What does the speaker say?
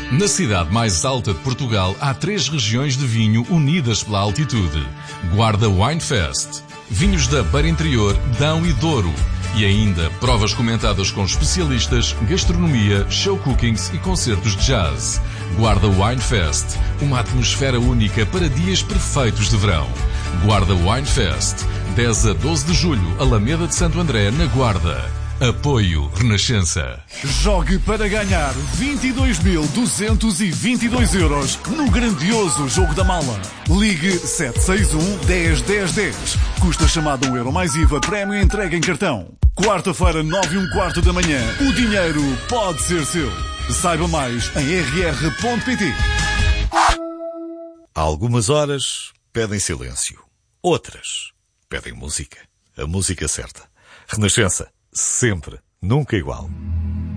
Na cidade mais alta de Portugal há 3 regiões de vinho unidas pela altitude. Guarda Wine Fest, vinhos da Beira Interior, Dão e Douro. E ainda provas comentadas com especialistas, gastronomia, show cookings e concertos de jazz. Guarda Wine Fest, uma atmosfera única para dias perfeitos de verão. Guarda Wine Fest, 10 a 12 de julho, Alameda de Santo André, na Guarda. Apoio Renascença. Jogue para ganhar 22.222 euros no grandioso Jogo da Mala. Ligue 761 10 10 10. Custa chamada €1 mais IVA, prémio entrega em cartão. Quarta-feira, 9h15 da manhã. O dinheiro pode ser seu. Saiba mais em rr.pt. Algumas horas pedem silêncio. Outras pedem música. A música certa. Renascença. Sempre. Nunca igual.